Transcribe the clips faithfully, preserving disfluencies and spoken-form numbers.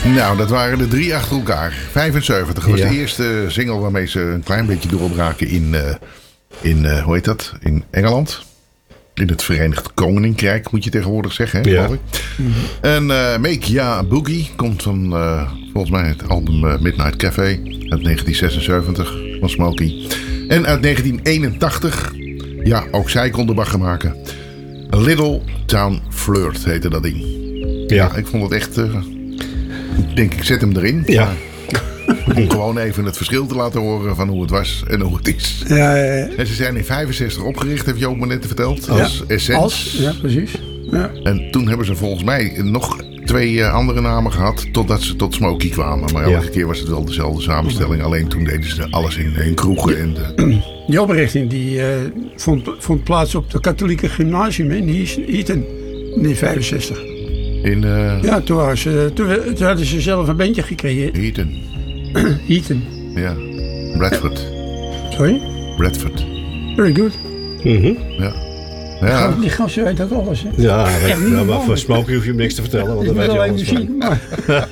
Nou, dat waren de drie achter elkaar. vijfenzeventig was Ja. de eerste single waarmee ze een klein beetje doorbraken in, uh, in uh, hoe heet dat? In Engeland. In het Verenigd Koninkrijk, moet je tegenwoordig zeggen, hè, Ja. geloof ik. Mm-hmm. En uh, Make Ya Boogie komt van, uh, volgens mij, het album uh, Midnight Café uit negentien zesenzeventig van Smokey. En uit negentien eenentachtig, ja, ook zij konden bagger maken. A Little Town Flirt heette dat ding. Ja. Ja, ik vond het echt, uh, ik denk ik zet hem erin. Ja. Om gewoon even het verschil te laten horen van hoe het was en hoe het is. Ja, ja, ja. En ze zijn in vijfenzestig opgericht, heeft Joop me net verteld. Als Ja. Essence. Als, ja, precies. Ja. En toen hebben ze volgens mij nog twee uh, andere namen gehad. Totdat ze tot Smokey kwamen. Maar elke Ja. keer was het wel dezelfde samenstelling. Alleen toen deden ze alles in, in kroegen. En de... Die oprichting die, uh, vond, vond plaats op de katholieke gymnasium in Eton in vijfenzestig. In uh, Ja, toen, waren ze, toen, toen hadden ze zelf een bandje gecreëerd. Eton. Eton. Ja. Bradford. Sorry? Bradford. Very good. Mm-hmm. Ja. Ja. Die gasten weet ook alles, hè? Ja, weet, Echt niet nou, maar normaal. voor Smokey hoef je hem niks te vertellen, want Ik dan wil weet je alleen alles van. muziek, maar...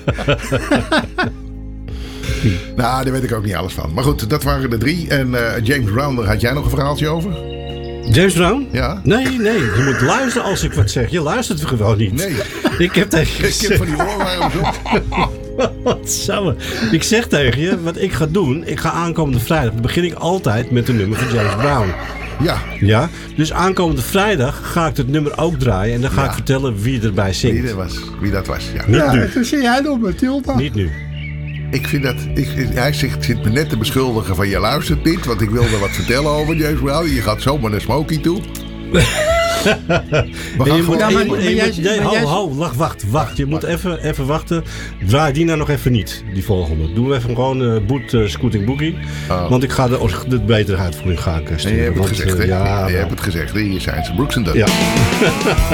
Nou, daar weet ik ook niet alles van. Maar goed, dat waren de drie. En uh, James Brown, daar had jij nog een verhaaltje over? James Brown? Ja. Nee, nee, je moet luisteren als ik wat zeg. Je luistert gewoon niet. Nee. Ik heb tegen je Ik heb van die oorwarms op. Wat zou het? Ik zeg tegen je, wat ik ga doen, ik ga aankomende vrijdag, dan begin ik altijd met een nummer van James Brown. Ja. Ja, dus aankomende vrijdag ga ik het nummer ook draaien en dan ga Ja. ik vertellen wie erbij Wie zingt. dat was. Wie dat was, ja. Niet Ja, nu. toen zie jij op met Tilta. Niet nu. Ik vind dat... Ik, hij zegt, zit me net te beschuldigen van je luistert niet. Want ik wilde wat vertellen over James Brown. Je gaat zomaar naar Smokey toe. We En gaan je moet, gewoon... Ja, en maar- je moet- en maar je jij- moet- nee, maar ho, jij- ho, wacht, wacht, wacht. Je moet even, even wachten. Draai die nou nog even niet, die volgende. Doen we even gewoon uh, Boot uh, Scooting Boogie. Oh. Want ik ga de, de betere uitvoering gaan uh, En sturen. je hebt het Want, gezegd, uh, hè? Ja, je wel. hebt het gezegd. Hier zijn ze. Brooks en Dunn. Ja.